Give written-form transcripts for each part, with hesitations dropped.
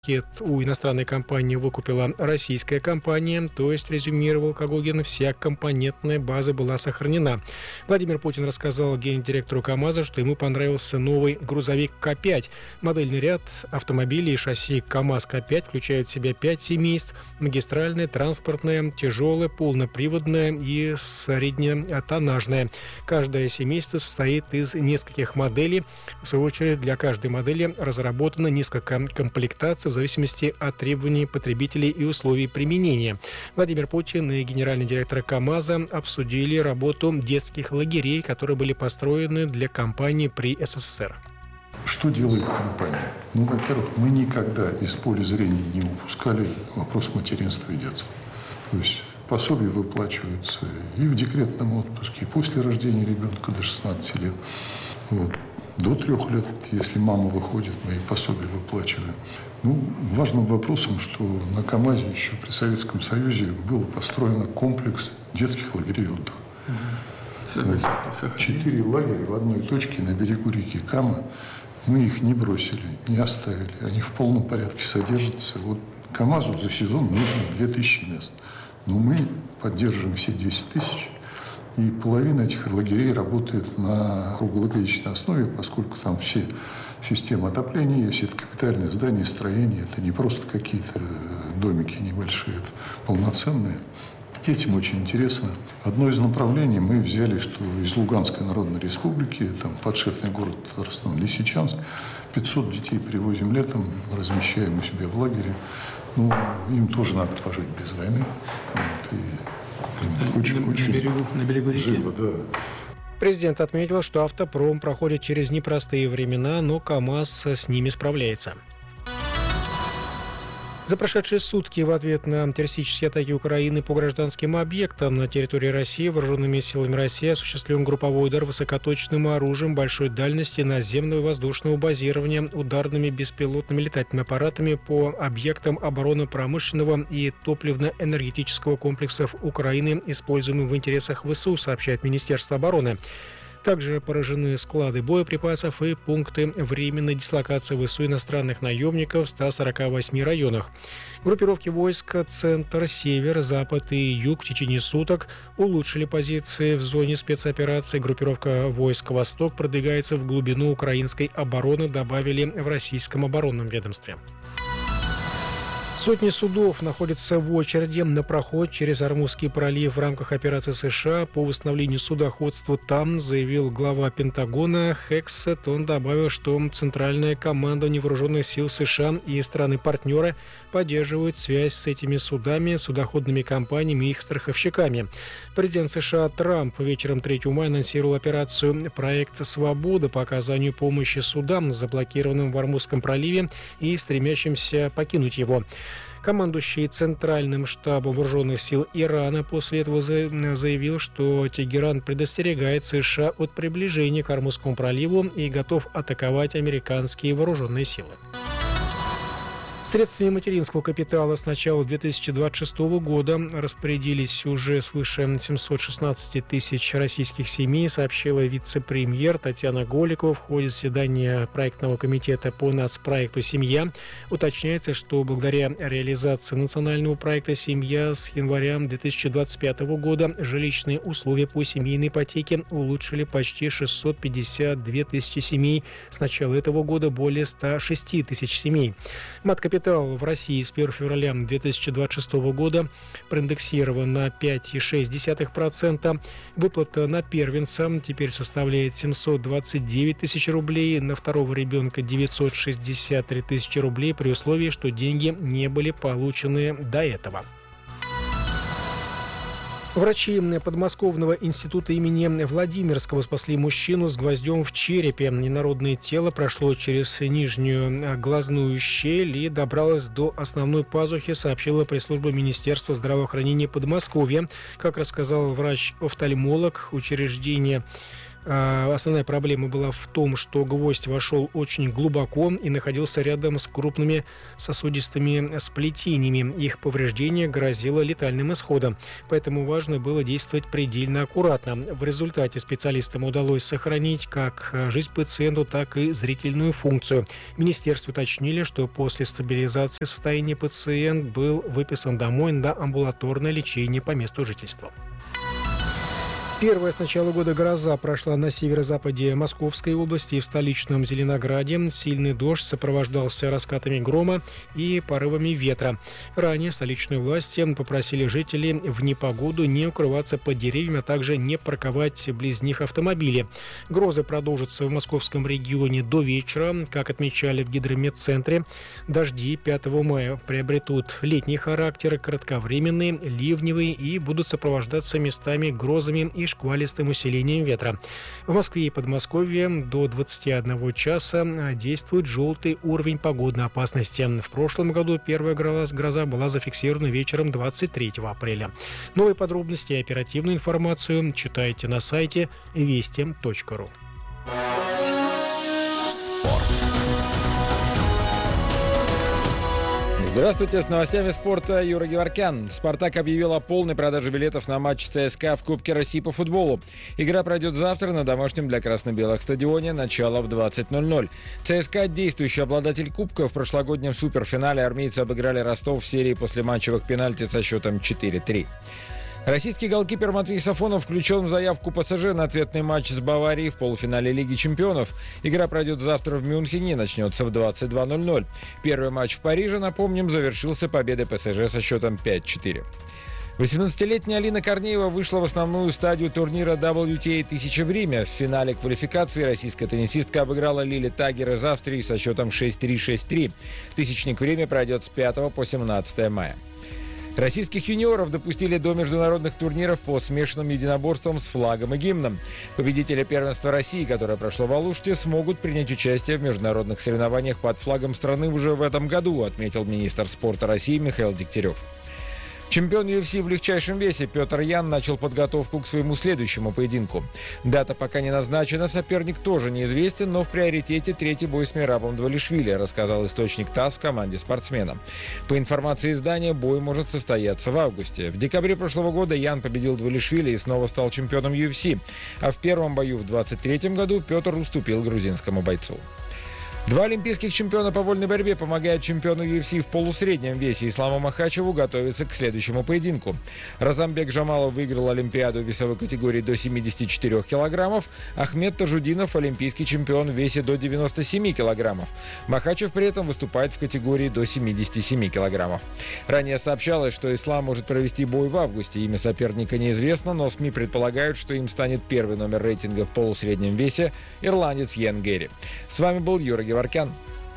у иностранной компании выкупила российская компания, то есть, резюмировал Кагугин, вся компонентная база была сохранена. Владимир Путин рассказал гендиректору КАМАЗа, что ему понравился новый грузовик К5. Модельный ряд автомобилей и шасси КАМАЗ К5 включает в себя 5 семейств: магистральное, транспортное, тяжелое, полноприводное и среднетоннажное. Каждое семейство состоит из нескольких моделей. В свою очередь, для каждой модели разработано несколько комплектаций в зависимости от требований потребителей и условий применения. Владимир Путин и генеральный директор КАМАЗа обсудили работу детских лагерей, которые были построены для компании при СССР. Что делает компания? Во-первых, мы никогда из поля зрения не упускали вопрос материнства и детства. То есть пособие выплачивается и в декретном отпуске, и после рождения ребенка до 16 лет. До 3 лет, если мама выходит, мы и пособие выплачиваем. Важным вопросом, что на КАМАЗе еще при Советском Союзе был построен комплекс детских лагерей отдыха. 4 лагеря в одной точке на берегу реки Кама. Мы их не бросили, не оставили. Они в полном порядке содержатся. КАМАЗу за сезон нужно 2000 мест. Но мы поддерживаем все 10 тысяч. И половина этих лагерей работает на круглогодичной основе, поскольку там все системы отопления есть, это капитальное здание, строение, это не просто какие-то домики небольшие, это полноценные. Детям очень интересно. Одно из направлений мы взяли, что из Луганской Народной Республики, там подшефный город Татарстан, Лисичанск, 500 детей привозим летом, размещаем у себя в лагере. Им тоже надо пожить без войны. На берегу реки. Да. Президент отметил, что автопром проходит через непростые времена, но КАМАЗ с ними справляется. За прошедшие сутки в ответ на террористические атаки Украины по гражданским объектам на территории России вооруженными силами России осуществлен групповой удар высокоточным оружием большой дальности наземного и воздушного базирования ударными беспилотными летательными аппаратами по объектам оборонно-промышленного и топливно-энергетического комплексов Украины, используемым в интересах ВСУ, сообщает Министерство обороны. Также поражены склады боеприпасов и пункты временной дислокации ВСУ иностранных наемников в 148 районах. Группировки войск «Центр», «Север», «Запад» и «Юг» в течение суток улучшили позиции в зоне спецоперации. Группировка войск «Восток» продвигается в глубину украинской обороны, добавили в российском оборонном ведомстве. Сотни судов находятся в очереди на проход через Ормузский пролив в рамках операции США по восстановлению судоходства там, заявил глава Пентагона Хексет. Он добавил, что Центральное командование вооруженных сил США и страны-партнеры поддерживают связь с этими судами, судоходными компаниями и их страховщиками. Президент США Трамп вечером 3 мая анонсировал операцию «Проект Свобода» по оказанию помощи судам, заблокированным в Ормузском проливе и стремящимся покинуть его. Командующий Центральным штабом вооруженных сил Ирана после этого заявил, что Тегеран предостерегает США от приближения к Ормузскому проливу и готов атаковать американские вооруженные силы. Средствами материнского капитала с начала 2026 года распорядились уже свыше 716 тысяч российских семей, сообщила вице-премьер Татьяна Голикова в ходе заседания проектного комитета по нацпроекту «Семья». Уточняется, что благодаря реализации национального проекта «Семья» с января 2025 года жилищные условия по семейной ипотеке улучшили почти 652 тысячи семей. С начала этого года более 106 тысяч семей. Мат-капитал в России с 1 февраля 2026 года проиндексирован на 5,6%. Выплата на первенца теперь составляет 729 тысяч рублей, на второго ребенка 963 тысячи рублей при условии, что деньги не были получены до этого. Врачи подмосковного института имени Владимирского спасли мужчину с гвоздем в черепе. Инородное тело прошло через нижнюю глазную щель и добралось до основной пазухи, сообщила пресс-служба Министерства здравоохранения Подмосковья. Как рассказал врач-офтальмолог учреждения Основная проблема была в том, что гвоздь вошел очень глубоко и находился рядом с крупными сосудистыми сплетениями. Их повреждение грозило летальным исходом, поэтому важно было действовать предельно аккуратно. В результате специалистам удалось сохранить как жизнь пациенту, так и зрительную функцию. В министерстве уточнили, что после стабилизации состояния пациент был выписан домой на амбулаторное лечение по месту жительства. Первая с начала года гроза прошла на северо-западе Московской области и в столичном Зеленограде. Сильный дождь сопровождался раскатами грома и порывами ветра. Ранее столичные власти попросили жителей в непогоду не укрываться под деревьями, а также не парковать близ них автомобили. Грозы продолжатся в московском регионе до вечера. Как отмечали в гидрометцентре, дожди 5 мая приобретут летний характер, кратковременные, ливневые и будут сопровождаться местами грозами и шквалистым усилением ветра. В Москве и Подмосковье до 21 часа действует желтый уровень погодной опасности. В прошлом году первая гроза была зафиксирована вечером 23 апреля. Новые подробности и оперативную информацию читайте на сайте вести.ру. Спорт. Здравствуйте, с новостями спорта Юра Геворкян. «Спартак» объявил о полной продаже билетов на матч ЦСКА в Кубке России по футболу. Игра пройдет завтра на домашнем для красно-белых стадионе, начало в 20:00. ЦСКА, действующий обладатель Кубка, в прошлогоднем суперфинале армейцы обыграли Ростов в серии послематчевых пенальти со счетом 4-3. Российский голкипер Матвей Сафонов включен в заявку ПСЖ на ответный матч с Баварией в полуфинале Лиги чемпионов. Игра пройдет завтра в Мюнхене и начнется в 22:00. Первый матч в Париже, напомним, завершился победой ПСЖ со счетом 5-4. 18-летняя Алина Корнеева вышла в основную стадию турнира WTA 1000 в Риме. В финале квалификации российская теннисистка обыграла Лили Тагер из Австрии со счетом 6-3, 6-3. Тысячник в Риме пройдет с 5 по 17 мая. Российских юниоров допустили до международных турниров по смешанным единоборствам с флагом и гимном. Победители первенства России, которое прошло в Алуште, смогут принять участие в международных соревнованиях под флагом страны уже в этом году, отметил министр спорта России Михаил Дегтярев. Чемпион UFC в легчайшем весе Петр Ян начал подготовку к своему следующему поединку. Дата пока не назначена, соперник тоже неизвестен, но в приоритете третий бой с Мерабом Двалишвили, рассказал источник ТАСС в команде спортсмена. По информации издания, бой может состояться в августе. В декабре прошлого года Ян победил Двалишвили и снова стал чемпионом UFC. А в первом бою в 2023 году Петр уступил грузинскому бойцу. Два олимпийских чемпиона по вольной борьбе помогают чемпиону UFC в полусреднем весе Исламу Махачеву готовиться к следующему поединку. Разамбек Жамалов выиграл Олимпиаду в весовой категории до 74 килограммов. Ахмед Тажудинов – олимпийский чемпион в весе до 97 килограммов. Махачев при этом выступает в категории до 77 килограммов. Ранее сообщалось, что Ислам может провести бой в августе. Имя соперника неизвестно, но СМИ предполагают, что им станет первый номер рейтинга в полусреднем весе – ирландец Йен Герри. С вами был Юра Геворкян.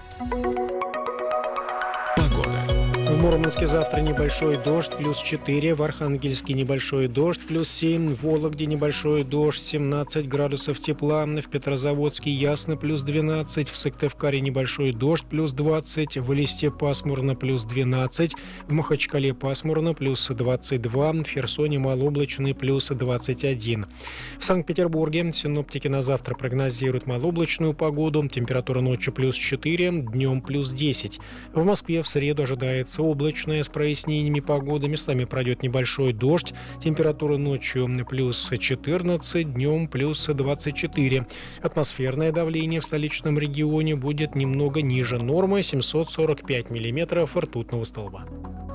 В Мурманске завтра небольшой дождь, плюс 4. В Архангельске небольшой дождь, плюс 7. В Вологде небольшой дождь, 17 градусов тепла. В Петрозаводске ясно, плюс 12. В Сыктывкаре небольшой дождь, плюс 20. В Элисте пасмурно, плюс 12. В Махачкале пасмурно, плюс 22. В Херсоне малооблачный, плюс 21. В Санкт-Петербурге синоптики на завтра прогнозируют малооблачную погоду. Температура ночью плюс 4, днем плюс 10. В Москве в среду ожидается облачная с прояснениями погоды. Местами пройдет небольшой дождь. Температура ночью плюс 14, днем плюс 24. Атмосферное давление в столичном регионе будет немного ниже нормы — 745 миллиметров ртутного столба.